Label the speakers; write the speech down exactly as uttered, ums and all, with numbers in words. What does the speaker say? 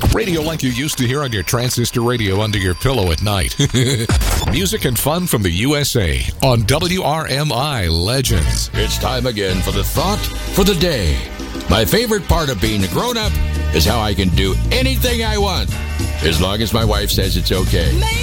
Speaker 1: Radio like you used to hear on your transistor radio under your pillow at night. Music and fun from the U S A on W R M I Legends.
Speaker 2: It's time again for the thought for the day. My favorite part of being a grown-up is how I can do anything I want, as long as my wife says it's okay.